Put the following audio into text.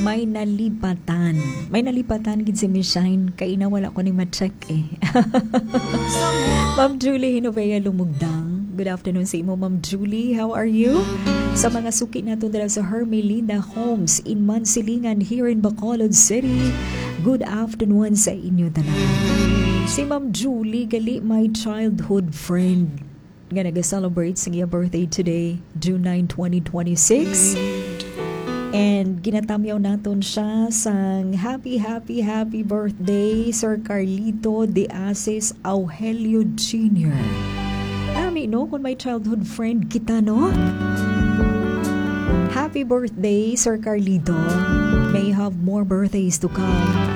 May nalipatan. May nalipatan gid si Miss Shine. Kay ina wala ko ni ma-check eh. Ma'am Julie Hinovea Lumugdang. Good afternoon sa imo, Ma'am Julie. How are you? Sa mga suki nato dala sa Hermelinda Homes in Mansilingan here in Bacolod City. Good afternoon sa inyo tanan. Si Ma'am Julie gali my childhood friend nga nag-celebrate sa iya birthday today, June 9, 2026. And ginatamyaw naton siya sang happy birthday Sir Carlito de Aces Augelio Jr. Nami no, kung may childhood friend kita no? Happy birthday Sir Carlito. May you have more birthdays to come.